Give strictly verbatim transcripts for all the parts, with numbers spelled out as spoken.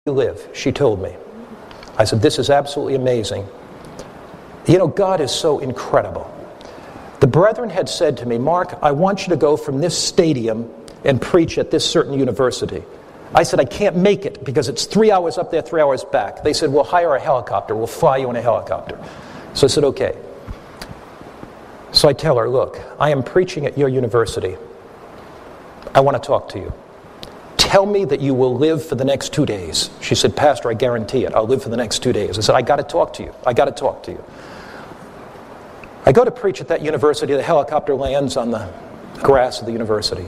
live, she told me. I said, this is absolutely amazing. You know, God is so incredible. The brethren had said to me, Mark, I want you to go from this stadium and preach at this certain university. I said, I can't make it because it's three hours up there, three hours back. They said, we'll hire a helicopter. We'll fly you in a helicopter. So I said, okay. So I tell her, look, I am preaching at your university. I want to talk to you. Tell me that you will live for the next two days. She said, Pastor, I guarantee it. I'll live for the next two days. I said, I got to talk to you. I got to talk to you. I go to preach at that university. The helicopter lands on the grass of the university.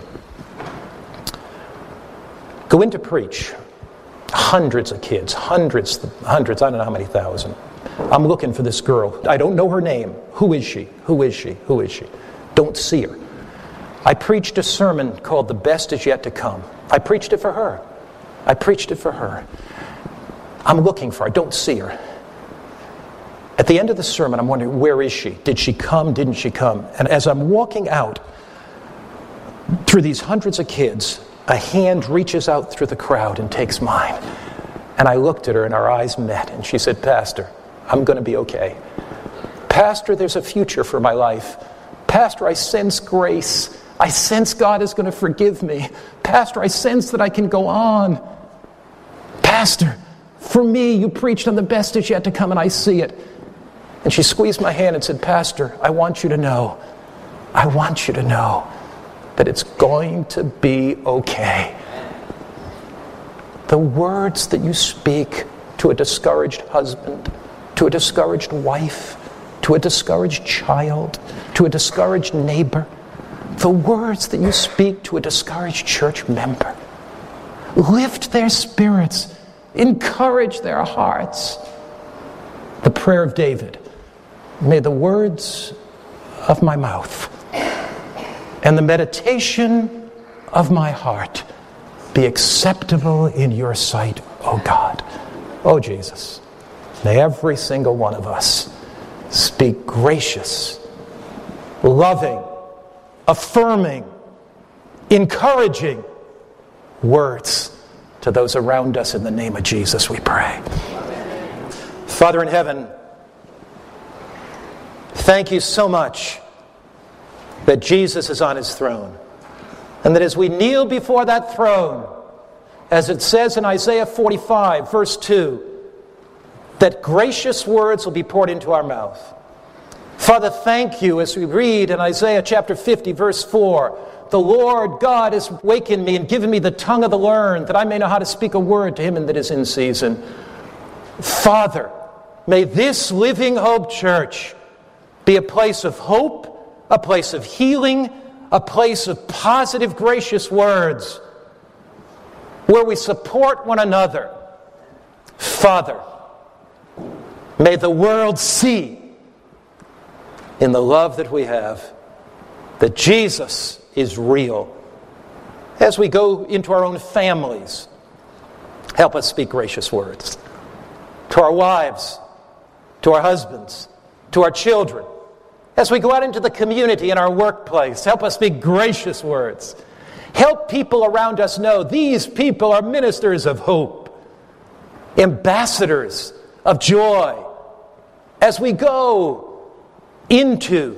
Go in to preach. Hundreds of kids, hundreds, hundreds, I don't know how many thousand. I'm looking for this girl. I don't know her name. Who is she? Who is she? Who is she? Don't see her. I preached a sermon called The Best Is Yet to Come. I preached it for her. I preached it for her. I'm looking for her. I don't see her. At the end of the sermon, I'm wondering, where is she? Did she come? Didn't she come? And as I'm walking out through these hundreds of kids, a hand reaches out through the crowd and takes mine. And I looked at her and our eyes met. And she said, Pastor, I'm going to be okay. Pastor, there's a future for my life. Pastor, I sense grace. I sense God is going to forgive me. Pastor, I sense that I can go on. Pastor, for me, you preached on the best is yet to come, and I see it. And she squeezed my hand and said, Pastor, I want you to know, I want you to know that it's going to be okay. The words that you speak to a discouraged husband, to a discouraged wife, to a discouraged child, to a discouraged neighbor, the words that you speak to a discouraged church member, lift their spirits, encourage their hearts. The prayer of David, may the words of my mouth and the meditation of my heart be acceptable in your sight, O God. Oh, Jesus, may every single one of us speak gracious, loving, affirming, encouraging words to those around us. In the name of Jesus, we pray. Amen. Father in heaven, thank you so much that Jesus is on his throne. And that as we kneel before that throne, as it says in Isaiah forty-five, verse two, that gracious words will be poured into our mouth. Father, thank you as we read in Isaiah chapter fifty, verse four, the Lord God has wakened me and given me the tongue of the learned, that I may know how to speak a word to him and that is in season. Father, may this Living Hope Church be a place of hope, a place of healing, a place of positive, gracious words, where we support one another. Father, may the world see in the love that we have that Jesus is real. As we go into our own families, help us speak gracious words to our wives, to our husbands, to our children. As we go out into the community in our workplace, help us speak gracious words. Help people around us know these people are ministers of hope, ambassadors of joy. As we go into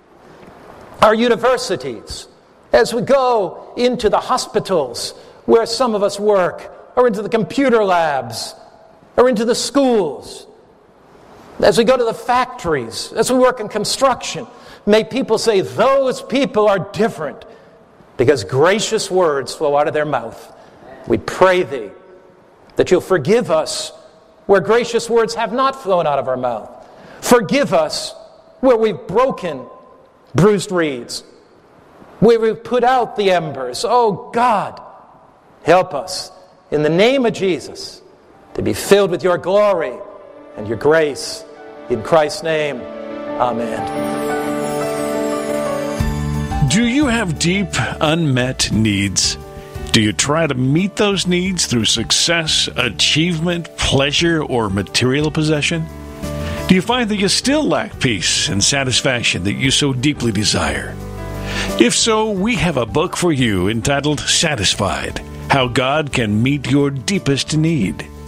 our universities, as we go into the hospitals where some of us work, or into the computer labs, or into the schools, as we go to the factories, as we work in construction, may people say, those people are different because gracious words flow out of their mouth. We pray thee that you'll forgive us where gracious words have not flown out of our mouth. Forgive us where we've broken bruised reeds, where we've put out the embers. Oh God, help us in the name of Jesus to be filled with your glory and your grace. In Christ's name, amen. Do you have deep, unmet needs? Do you try to meet those needs through success, achievement, pleasure, or material possession? Do you find that you still lack peace and satisfaction that you so deeply desire? If so, we have a book for you entitled Satisfied: How God Can Meet Your Deepest Need.